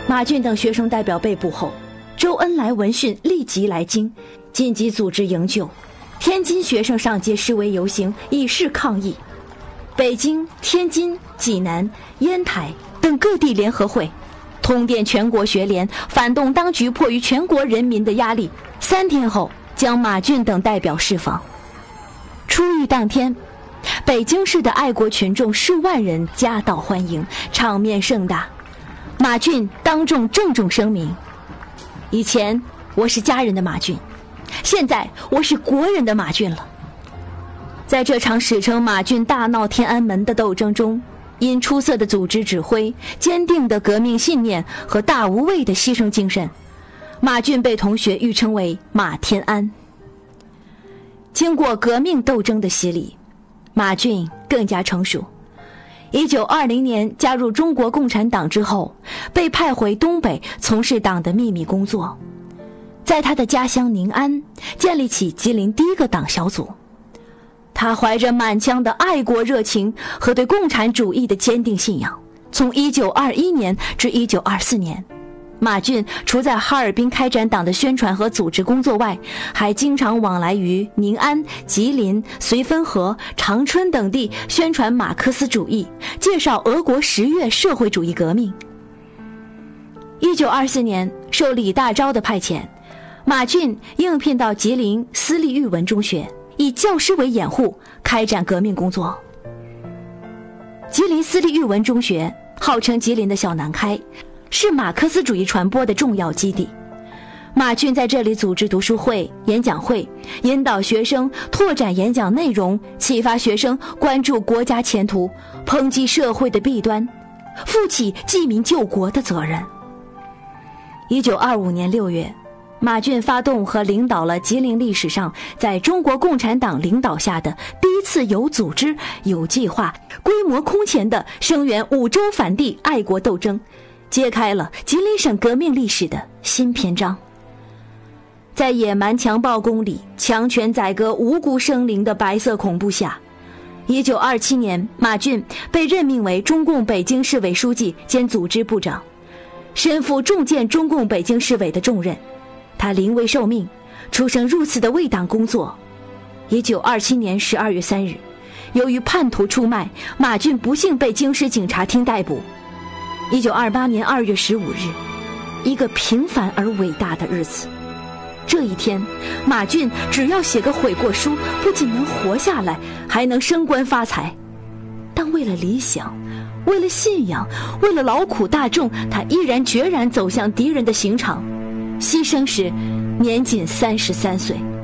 马俊等学生代表被捕后，周恩来闻讯立即来京，紧急组织营救。天津学生上街示威游行，以示抗议。北京、天津、济南、烟台等各地联合会通电全国学联，反动当局迫于全国人民的压力，3天后将马俊等代表释放。出狱当天，北京市的爱国群众数万人夹道欢迎，场面盛大。马俊当众郑重声明：以前我是家人的马俊，现在我是国人的马俊了。在这场史称马俊大闹天安门的斗争中，因出色的组织指挥、坚定的革命信念和大无畏的牺牲精神，马俊被同学誉称为马天安。经过革命斗争的洗礼，马俊更加成熟。1920年加入中国共产党之后，被派回东北从事党的秘密工作，在他的家乡宁安建立起吉林第一个党小组。他怀着满腔的爱国热情和对共产主义的坚定信仰，从1921年至1924年，马俊除在哈尔滨开展党的宣传和组织工作外，还经常往来于宁安、吉林、绥芬河、长春等地，宣传马克思主义，介绍俄国10月社会主义革命。1924年，受李大钊的派遣，马俊应聘到吉林私立育文中学，以教师为掩护，开展革命工作。吉林私立育文中学号称吉林的小南开，是马克思主义传播的重要基地。马俊在这里组织读书会、演讲会，引导学生拓展演讲内容，启发学生关注国家前途，抨击社会的弊端，负起济民救国的责任。1925年6月，马俊发动和领导了吉林历史上在中国共产党领导下的第一次有组织、有计划、规模空前的声援五洲反帝爱国斗争，揭开了吉林省革命历史的新篇章。在野蛮强暴宫里强权宰割无辜生灵的白色恐怖下，1927年，马俊被任命为中共北京市委书记兼组织部长，身负重建中共北京市委的重任。他临危受命，出生入死的为党工作。1927年12月3日，由于叛徒出卖，马俊不幸被京师警察厅逮捕。1928年2月15日，一个平凡而伟大的日子。这一天，马俊只要写个悔过书，不仅能活下来，还能升官发财。但为了理想，为了信仰，为了劳苦大众，他毅然决然走向敌人的刑场，牺牲时年仅33岁。